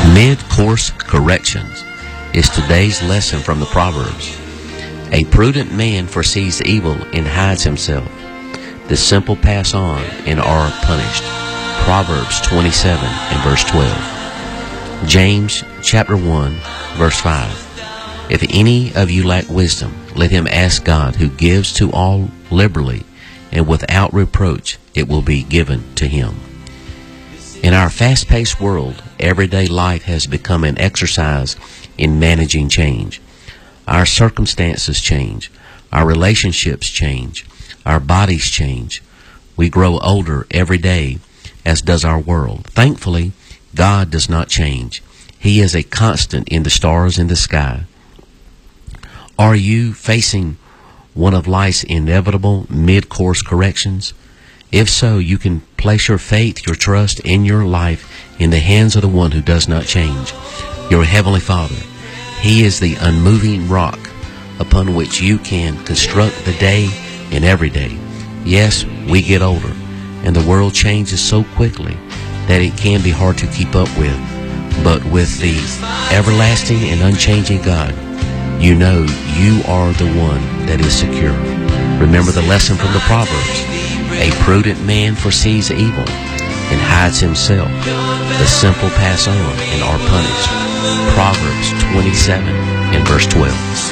Mid-course corrections is today's lesson from the Proverbs. A prudent man foresees evil and hides himself. The simple pass on and are punished. Proverbs 27 and verse 12. James chapter 1 verse 5. If any of you lack wisdom, let him ask God, who gives to all liberally and without reproach, it will be given to him. In our fast-paced world, everyday life has become an exercise in managing change. Our circumstances change. Our relationships change. Our bodies change. We grow older every day, as does our world. Thankfully, God does not change. He is a constant in the stars in the sky. Are you facing one of life's inevitable mid-course corrections? If so, you can place your faith, your trust, in your life in the hands of the one who does not change, your Heavenly Father. He is the unmoving rock upon which you can construct the day and every day. Yes, we get older, and the world changes so quickly that it can be hard to keep up with. But with the everlasting and unchanging God, you know you are the one that is secure. Remember the lesson from the Proverbs. A prudent man foresees evil and hides himself. The simple pass on and are punished. Proverbs 27 and verse 12.